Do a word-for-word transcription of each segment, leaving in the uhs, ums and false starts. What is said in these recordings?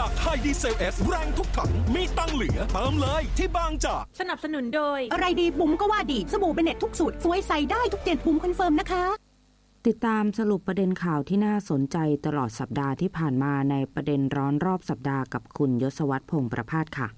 จากไทยดีเซลเอสแรงทุกถังมีตังเหลือเติมเลยที่บางจากสนับสนุนโดยอะไรดีบุ๋มก็ว่าดีสบู่เบเน็ตทุกสูตรสวยใสได้ทุกเจ็ดบุ๋มคอนเฟิร์มนะคะติดตามสรุปประเด็นข่าวที่น่าสนใจตลอดสัปดาห์ที่ผ่านมาในประเด็นร้อนรอบสัปดาห์กับคุณยศวัฒน์พงษ์ประภาสค่ะ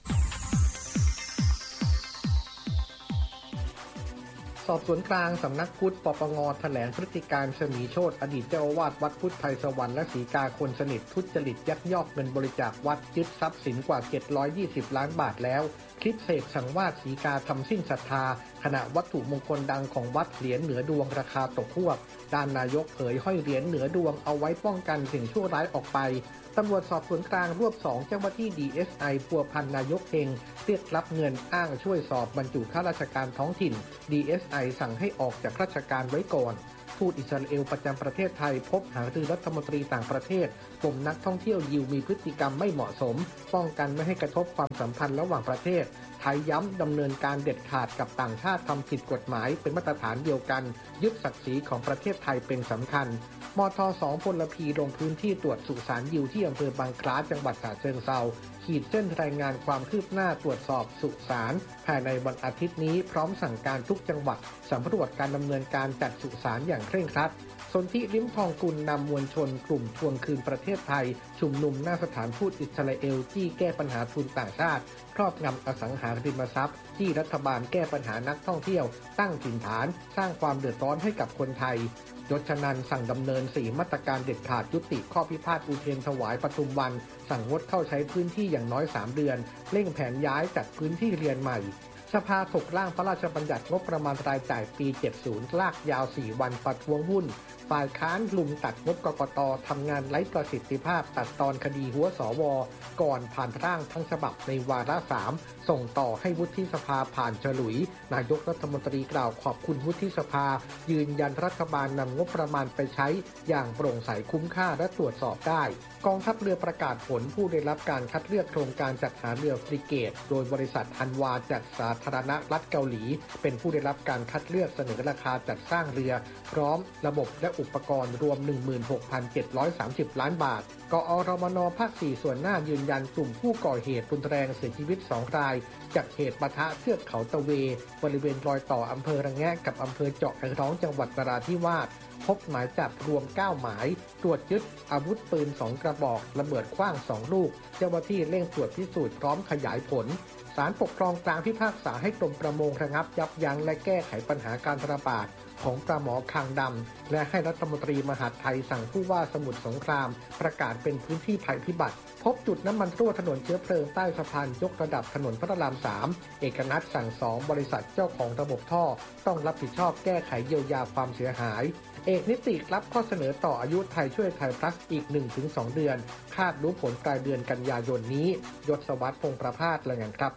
สอบสวนกลางสำนักพุทธปปงแถลงพฤติการสมีโชติอดีตเจ้าอาวาสวัดพุทธไทยสวรรค์และศรีกาคนสนิททุจริตยักยอกเงินบริจาควัดยึดทรัพย์สินกว่าเจ็ดร้อยยี่สิบล้านบาทแล้วคลิปเสกสังวาสศรีกาทำสิ้นศรัทธาขณะวัตถุมงคลดังของวัดเหรียญเหนือดวงราคาตกฮวบด้านนายกเผยห้อยเหรียญเหนือดวงเอาไว้ป้องกันสิ่งชั่วร้ายออกไปตำรวจสอบสวนกลางรวบสองเจ้าหน้าที่ ดี เอส ไอ พัวพันนายกเฮงเรียกรับเงินอ้างช่วยสอบบรรจุข้าราชการท้องถิ่น ดี เอส ไอ สั่งให้ออกจากราชการไว้ก่อนทูตอิสราเอลประจำประเทศไทยพบหารือรัฐมนตรีต่างประเทศปมนักท่องเที่ยวยิวมีพฤติกรรมไม่เหมาะสมป้องกันไม่ให้กระทบความสัมพันธ์ระหว่างประเทศไทยย้ำดำเนินการเด็ดขาดกับต่างชาติทำผิดกฎหมายเป็นมาตรฐานเดียวกันยึดศักดิ์ศรีของประเทศไทยเป็นสำคัญมทสองพลพีลงพื้นที่ตรวจสุสานยิวที่อำเภอบางคล้าจังหวัดฉะเชิงเทราขีดเส้นรายงานความคืบหน้าตรวจสอบสุสานภายในวันอาทิตย์นี้พร้อมสั่งการทุกจังหวัดสำรวจการดำเนินการจัดสุสานอย่างเคร่งครัดสนธิลิ้มทองกุลนำมวลชนกลุ่มทวงคืนประเทศไทยชุมนุมหน้าสถานทูตอิสราเอลที่แก้ปัญหาทุนต่างชาติครอบงำอสังหาริมทรัพย์ที่รัฐบาลแก้ปัญหานักท่องเที่ยวตั้งถิ่นฐานสร้างความเดือดร้อนให้กับคนไทยยศนันท์สั่งดำเนินสี่มาตรการเด็ดขาดยุติข้อพิพาทอุเทรนถวายปทุมวันสั่งงดเข้าใช้พื้นที่อย่างน้อยสามเดือนเร่งแผนย้ายจัดพื้นที่เรียนใหม่สภาถกร่างพระราชบัญญัติงบประมาณรายจ่ายปีเจ็ดสิบลากยาวสี่วันประท้วงวุ่นฝ่ายค้านลุมตัดงบกกต.ทำงานไร้ประสิทธิภาพตัดตอนคดีหัวสวก่อนผ่านร่างทั้งฉบับในวาระสามส่งต่อให้วุฒิสภาผ่านฉลุยนายกรัฐมนตรีกล่าวขอบคุณวุฒิสภายืนยันรัฐบาลนำงบประมาณไปใช้อย่างโปร่งใสคุ้มค่าและตรวจสอบได้กองทัพเรือประกาศผลผู้ได้รับการคัดเลือกโครงการจัดหาเรือฟริเกตโดยบริษัทฮันวาจัดสาธารณรัฐเกาหลีเป็นผู้ได้รับการคัดเลือกเสนอราคาจัดสร้างเรือพร้อมระบบและอุปกรณ์รวม หนึ่งหมื่นหกพันเจ็ดร้อยสามสิบ ล้านบาทกอรมนภาคสี่ส่วนหน้ายืนยันกลุ่มผู้ก่อเหตุรุนแรงเสียชีวิตสองรายจากเหตุปะทะเทือกเขาตะเวบริเวณรอยต่ออำเภอระแงะกับอำเภอเจาะไอร้องจังหวัดนราธิวาสพบหมายจับรวมเก้าหมายตรวจยึดอาวุธปืนสองกระบอกระเบิดขว้างสองลูกเจ้าหน้าที่เร่งตรวจพิสูจน์พร้อมขยายผลศาลปกครองกลางพิพากษาให้กรมประมงระงับยับยั้งและแก้ไขปัญหาการระบาดของปลาหมอคางดำและให้รัฐมนตรีมหาดไทยสั่งผู้ว่าสมุทรสงครามประกาศเป็นพื้นที่ภัยพิบัติพบจุดน้ำมันรั่วถนนเชื้อเพลิงใต้สะพานยกระดับถนนพระรามสามเอกนัทสั่งสองบริษัทเจ้าของระบบท่อต้องรับผิดชอบแก้ไขเยียวยาความเสียหายเอกนิติรับข้อเสนอต่ออายุไทยช่วยไทยพลัสอีก หนึ่งถึงสอง เดือนคาดรู้ผลปลายเดือนกันยายนนี้ยศวัฒน์พงษ์ประภาสรายงานครับ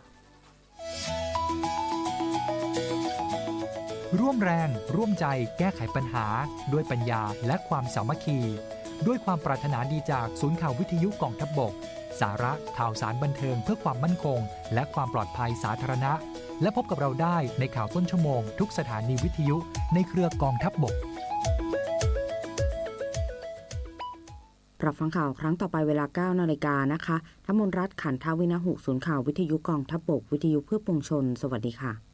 ร่วมแรงร่วมใจแก้ไขปัญหาด้วยปัญญาและความสามัคคีด้วยความปรารถนาดีจากศูนย์ข่าววิทยุกองทัพบกสาระข่าวสารบันเทิงเพื่อความมั่นคงและความปลอดภัยสาธารณะและพบกับเราได้ในข่าวต้นชั่วโมงทุกสถานีวิทยุในเครือกองทัพบกรับฟังข่าวครั้งต่อไปเวลา เก้านาฬิกานะคะธมนรัตน์ขันทวินหุศูนย์ข่าววิทยุกองทัพบกวิทยุเพื่อปวงชนสวัสดีค่ะ